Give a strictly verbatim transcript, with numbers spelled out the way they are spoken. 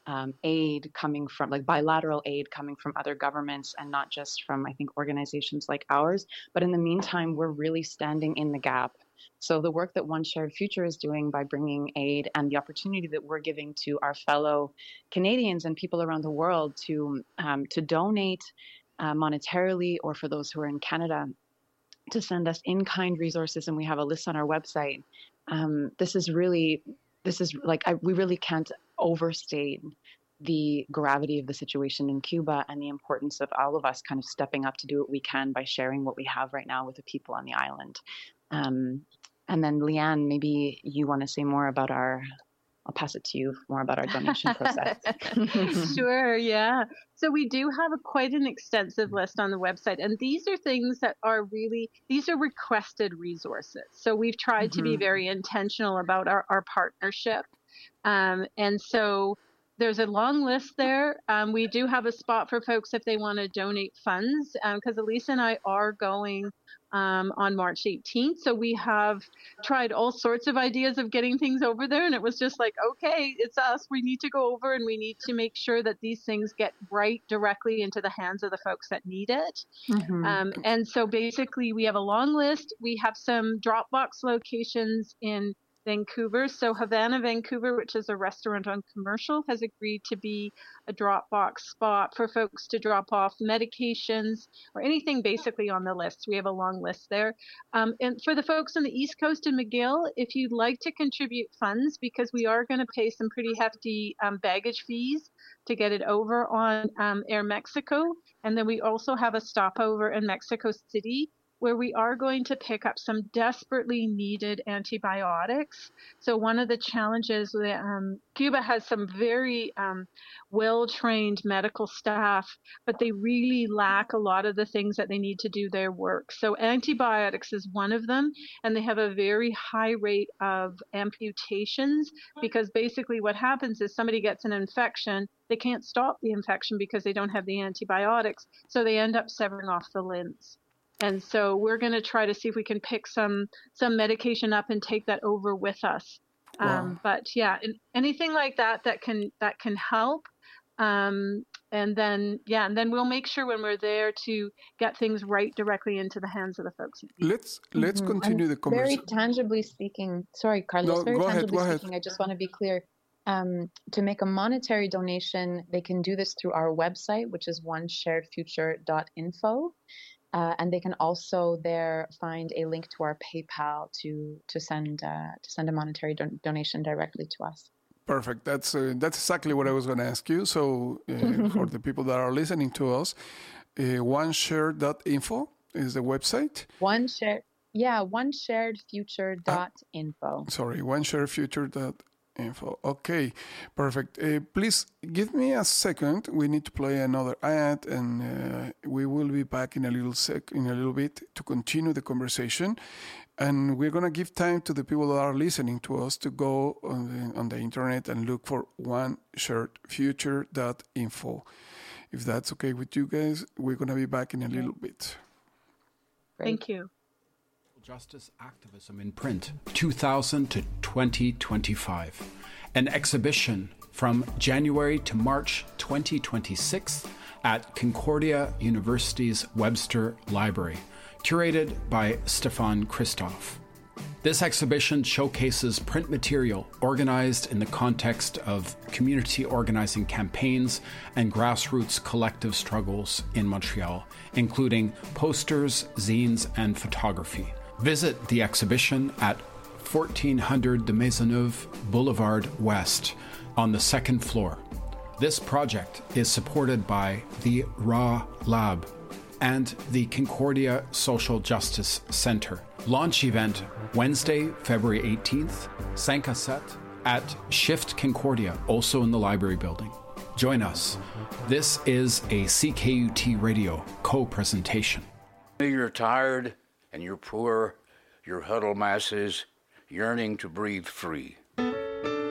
um, aid coming from, like bilateral aid coming from other governments and not just from, I think, organizations like ours. But in the meantime, we're really standing in the gap. So the work that One Shared Future is doing by bringing aid and the opportunity that we're giving to our fellow Canadians and people around the world to um, to donate uh, monetarily, or for those who are in Canada, to send us in-kind resources, and we have a list on our website. Um, this is really, this is like, I, we really can't overstate the gravity of the situation in Cuba and the importance of all of us kind of stepping up to do what we can by sharing what we have right now with the people on the island. Um, and then Leanne, maybe you want to say more about our, I'll pass it to you, more about our donation process. Sure, yeah. So we do have a, quite an extensive list on the website, and these are things that are really, these are requested resources. So we've tried mm-hmm. to be very intentional about our, our partnership. Um, and so there's a long list there. Um, we do have a spot for folks if they want to donate funds, because um, Elisa and I are going um, on March eighteenth. So we have tried all sorts of ideas of getting things over there. And it was just like, okay, it's us. We need to go over and we need to make sure that these things get right directly into the hands of the folks that need it. Mm-hmm. Um, and so basically we have a long list. We have some Dropbox locations in Vancouver. So Havana, Vancouver, which is a restaurant on Commercial, has agreed to be a Dropbox spot for folks to drop off medications or anything basically on the list. We have a long list there. Um, and for the folks on the East Coast in McGill, if you'd like to contribute funds, because we are going to pay some pretty hefty um, baggage fees to get it over on um, Air Mexico. And then we also have a stopover in Mexico City, where we are going to pick up some desperately needed antibiotics. So one of the challenges, um, Cuba has some very um, well-trained medical staff, but they really lack a lot of the things that they need to do their work. So antibiotics is one of them, and they have a very high rate of amputations, because basically what happens is somebody gets an infection, they can't stop the infection because they don't have the antibiotics, so they end up severing off the limbs. And so we're going to try to see if we can pick some some medication up and take that over with us. Wow. Um, but yeah, anything like that that can that can help. Um, and then yeah, and then we'll make sure when we're there to get things right directly into the hands of the folks. Let's let's mm-hmm. continue and the conversation. Very tangibly speaking, sorry, Carlos. No, very go tangibly ahead, go speaking, ahead. I just want to be clear. Um, to make a monetary donation, they can do this through our website, which is one shared future dot info. Uh, and they can also there find a link to our PayPal to to send uh, to send a monetary don- donation directly to us. Perfect. That's uh, that's exactly what I was going to ask you. So uh, for the people that are listening to us, uh, one shared dot info is the website. One shared, yeah, one shared future dot info. Uh, sorry, one shared future dot info. Okay, perfect. Uh, please give me a second. We need to play another ad, and uh, we will be back in a little sec, in a little bit to continue the conversation. And we're gonna give time to the people that are listening to us to go on the, on the internet and look for one shared future dot info. If that's okay with you guys, we're gonna be back in a little bit. Great. Thank you. Justice Activism in Print, two thousand to twenty twenty-five. An exhibition from January to March twenty twenty-six at Concordia University's Webster Library, curated by Stefan Christoph. This exhibition showcases print material organized in the context of community organizing campaigns and grassroots collective struggles in Montreal, including posters, zines, and photography. Visit the exhibition at fourteen hundred de Maisonneuve Boulevard West on the second floor. This project is supported by the Raw Lab and the Concordia Social Justice Center. Launch event Wednesday, February eighteenth, cinq à sept, at Shift Concordia, also in the library building. Join us. This is a C K U T Radio co-presentation. You're tired and you're poor, your huddled masses yearning to breathe free.